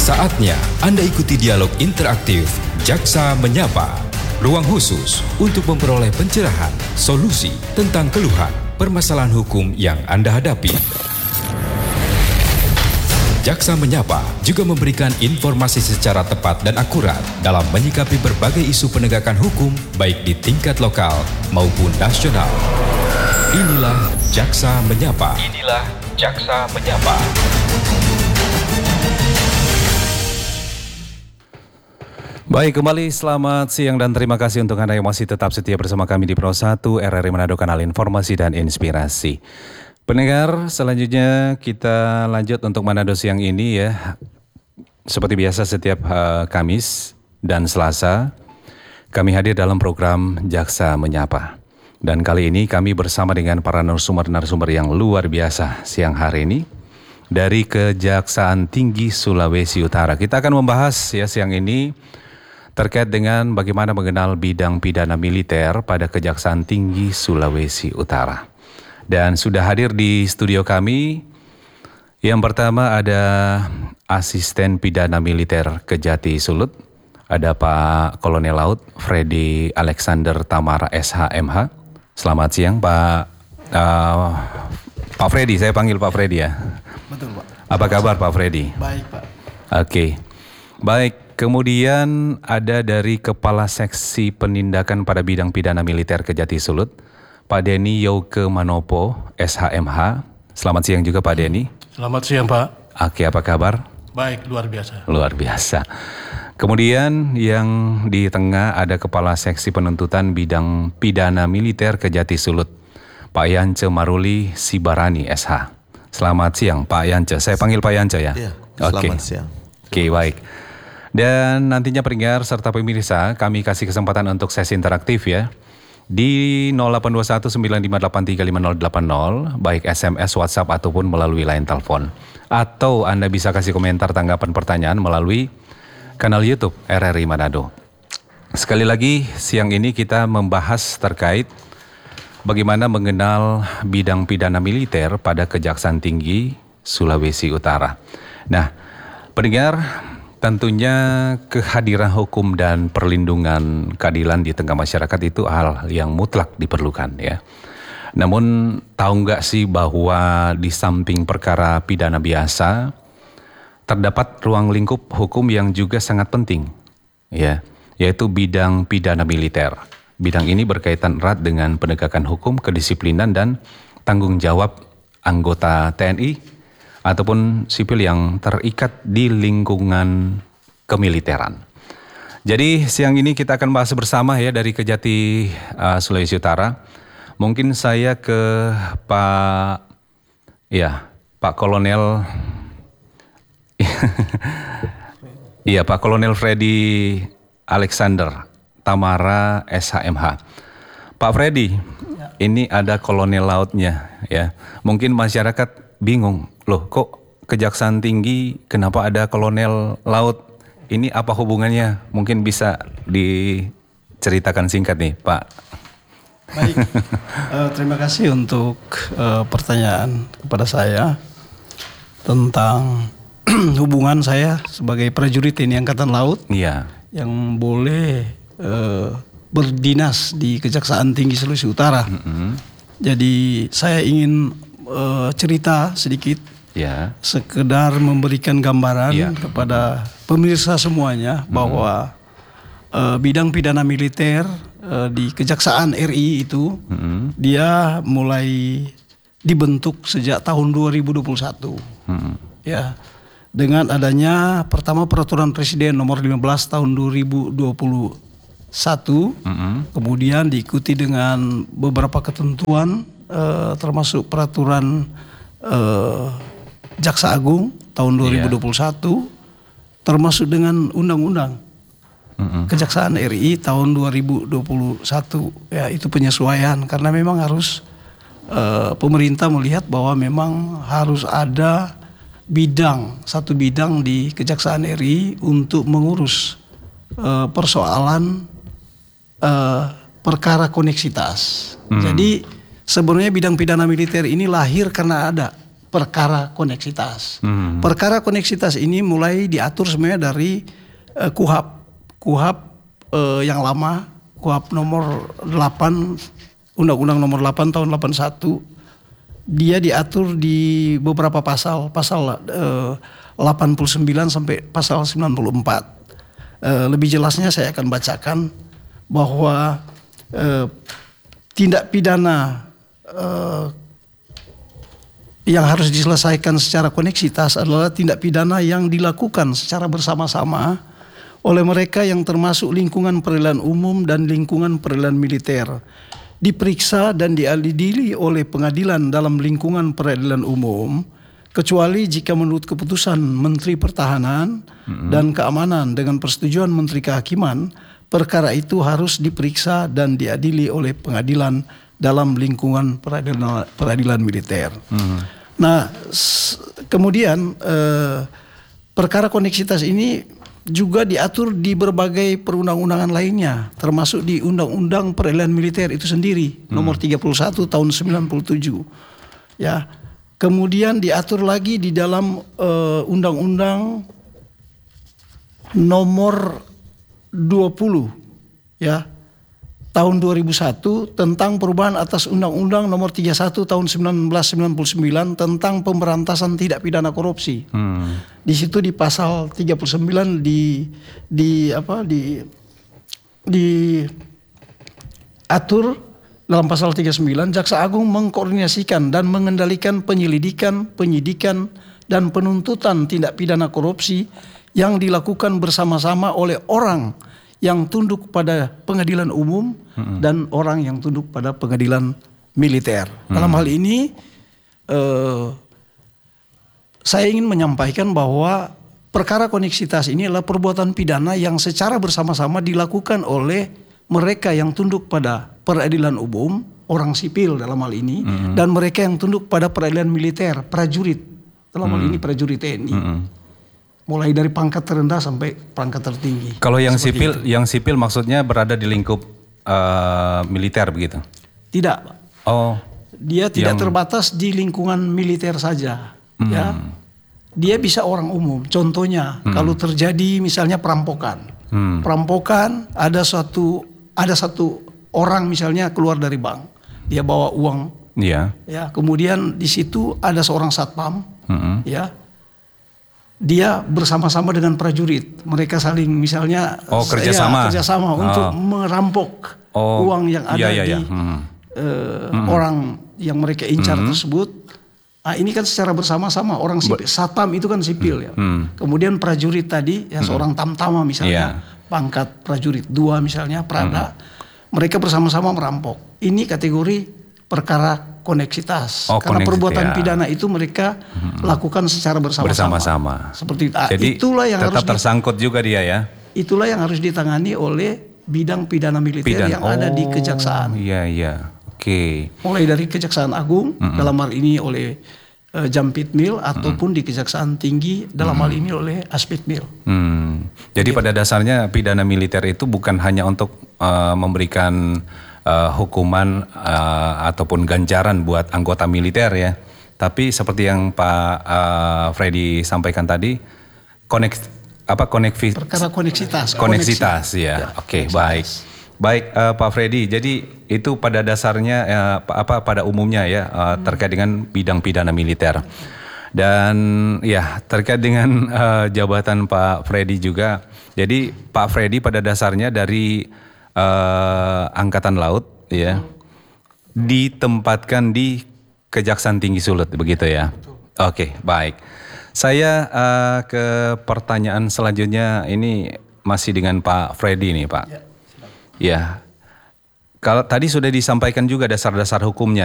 Saatnya Anda ikuti dialog interaktif Jaksa Menyapa. Ruang khusus untuk memperoleh pencerahan, solusi tentang keluhan, permasalahan hukum yang Anda hadapi. Jaksa Menyapa juga memberikan informasi secara tepat dan akurat dalam menyikapi berbagai isu penegakan hukum baik di tingkat lokal maupun nasional. Inilah Jaksa Menyapa. Inilah Jaksa Menyapa. Baik, kembali selamat siang dan terima kasih untuk Anda yang masih tetap setia bersama kami di Pro 1 RRI Manado, kanal informasi dan inspirasi. Pendengar, selanjutnya kita lanjut untuk Manado siang ini ya. Seperti biasa setiap Kamis dan Selasa kami hadir dalam program Jaksa Menyapa. Dan kali ini kami bersama dengan para narasumber yang luar biasa siang hari ini dari Kejaksaan Tinggi Sulawesi Utara. Kita akan membahas ya siang ini terkait dengan bagaimana mengenal bidang pidana militer pada Kejaksaan Tinggi Sulawesi Utara. Dan sudah hadir di studio kami, yang pertama ada Asisten Pidana Militer Kejati Sulut, ada Pak Kolonel Laut Freddy Alexander Tamara SHMH. Selamat siang Pak Freddy, saya panggil Pak Freddy ya. Betul Pak. Apa kabar Pak Freddy? Baik Pak. Oke, baik. Kemudian ada dari Kepala Seksi Penindakan pada Bidang Pidana Militer Kejati Sulut, Pak Denny Yoke Manopo, SHMH. Selamat siang juga Pak Denny. Selamat siang Pak. Oke, apa kabar? Baik, luar biasa. Luar biasa. Kemudian yang di tengah ada Kepala Seksi Penuntutan Bidang Pidana Militer Kejati Sulut, Pak Yance Maruli Sibarani, SH. Selamat siang Pak Yance. Saya panggil Pak Yance ya? Iya, selamat siang. Oke, baik. Dan nantinya pendengar serta pemirsa kami kasih kesempatan untuk sesi interaktif ya. Di 082195835080 baik SMS, WhatsApp ataupun melalui line telepon. Atau Anda bisa kasih komentar, tanggapan, pertanyaan melalui kanal YouTube RRI Manado. Sekali lagi siang ini kita membahas terkait bagaimana mengenal bidang pidana militer pada Kejaksaan Tinggi Sulawesi Utara. Nah, pendengar, tentunya kehadiran hukum dan perlindungan keadilan di tengah masyarakat itu hal yang mutlak diperlukan ya. Namun tahu nggak sih bahwa di samping perkara pidana biasa terdapat ruang lingkup hukum yang juga sangat penting ya, yaitu bidang pidana militer. Bidang ini berkaitan erat dengan penegakan hukum, kedisiplinan dan tanggung jawab anggota TNI ataupun sipil yang terikat di lingkungan kemiliteran. Jadi siang ini kita akan bahas bersama ya dari Kejati Sulawesi Utara. Mungkin saya ke Pak Kolonel iya Pak Kolonel Freddy Alexander Tamara SHMH. Pak Freddy, ini ada kolonel lautnya ya. Mungkin masyarakat bingung, loh kok Kejaksaan Tinggi kenapa ada kolonel laut? Ini apa hubungannya? Mungkin bisa diceritakan singkat nih Pak. Baik, terima kasih untuk pertanyaan kepada saya tentang hubungan saya sebagai prajurit TNI Angkatan Laut yang boleh berdinas di Kejaksaan Tinggi Sulawesi Utara. Jadi saya ingin cerita sedikit, sekedar memberikan gambaran kepada pemirsa semuanya bahwa bidang pidana militer di Kejaksaan RI itu dia mulai dibentuk sejak tahun 2021 ya, dengan adanya pertama peraturan Presiden nomor 15 tahun 2021, kemudian diikuti dengan beberapa ketentuan termasuk peraturan Jaksa Agung tahun 2021, termasuk dengan Undang-Undang Kejaksaan RI tahun 2021. Ya, itu penyesuaian karena memang harus pemerintah melihat bahwa memang harus ada satu bidang di Kejaksaan RI untuk mengurus persoalan perkara koneksitas. Jadi sebenarnya bidang pidana militer ini lahir karena ada perkara koneksitas. Perkara koneksitas ini mulai diatur sebenarnya dari KUHP yang lama, KUHP nomor 8, Undang-Undang nomor 8 tahun 81. Dia diatur di beberapa pasal 89 sampai pasal 94. Lebih jelasnya saya akan bacakan bahwa tindak pidana yang harus diselesaikan secara koneksitas adalah tindak pidana yang dilakukan secara bersama-sama oleh mereka yang termasuk lingkungan peradilan umum dan lingkungan peradilan militer, diperiksa dan diadili oleh pengadilan dalam lingkungan peradilan umum, kecuali jika menurut keputusan Menteri Pertahanan dan Keamanan dengan persetujuan Menteri Kehakiman, perkara itu harus diperiksa dan diadili oleh pengadilan dalam lingkungan peradilan militer. Nah, kemudian perkara koneksitas ini juga diatur di berbagai perundang-undangan lainnya, termasuk di Undang-Undang Peradilan Militer itu sendiri, nomor 31 tahun 97. Ya. Kemudian diatur lagi di dalam Undang-Undang nomor 20 ya tahun 2001 tentang perubahan atas Undang-Undang nomor 31 tahun 1999 tentang pemberantasan tindak pidana korupsi. Di situ di pasal 39 diatur dalam pasal 39, Jaksa Agung mengkoordinasikan dan mengendalikan penyelidikan, penyidikan dan penuntutan tindak pidana korupsi yang dilakukan bersama-sama oleh orang yang tunduk pada pengadilan umum dan orang yang tunduk pada pengadilan militer. Dalam hal ini saya ingin menyampaikan bahwa perkara koneksitas ini adalah perbuatan pidana yang secara bersama-sama dilakukan oleh mereka yang tunduk pada peradilan umum, orang sipil dalam hal ini, dan mereka yang tunduk pada peradilan militer, prajurit, dalam hal ini prajurit TNI. Mulai dari pangkat terendah sampai pangkat tertinggi. Kalau yang sipil maksudnya berada di lingkup militer begitu? Tidak, Pak. Oh. Dia tidak terbatas di lingkungan militer saja, ya. Dia bisa orang umum. Contohnya, kalau terjadi misalnya perampokan. Perampokan ada satu orang misalnya keluar dari bank. Dia bawa uang. Iya. Ya, kemudian di situ ada seorang satpam, ya. Dia bersama-sama dengan prajurit, mereka saling misalnya kerjasama untuk merampok uang yang ada di orang yang mereka incar tersebut. Nah, ini kan secara bersama-sama orang sipil, satpam itu kan sipil ya. Kemudian prajurit tadi ya seorang tamtama misalnya, pangkat prajurit 2 misalnya, prada, mereka bersama-sama merampok. Ini kategori perkara koneksitas. Karena perbuatan pidana itu mereka lakukan secara bersama-sama. Seperti itu. Jadi itulah yang tetap tersangkut juga dia ya. Itulah yang harus ditangani oleh bidang pidana militer yang ada di Kejaksaan. Iya. Oke. Mulai dari Kejaksaan Agung dalam hal ini oleh Jampitmil ataupun di Kejaksaan Tinggi dalam hal ini oleh Aspitmil. Jadi pada dasarnya pidana militer itu bukan hanya untuk memberikan hukuman ataupun ganjaran buat anggota militer ya, tapi seperti yang Pak Freddy sampaikan tadi, perkara koneksitas ya. Oke, baik Pak Freddy. Jadi itu pada dasarnya pada umumnya ya terkait dengan bidang pidana militer. Dan ya terkait dengan jabatan Pak Freddy juga. Jadi Pak Freddy pada dasarnya dari Angkatan Laut ya, ditempatkan di Kejaksaan Tinggi Sulut begitu ya. Oke, baik. Saya ke pertanyaan selanjutnya, ini masih dengan Pak Freddy nih Pak. Ya, kalau tadi sudah disampaikan juga dasar-dasar hukumnya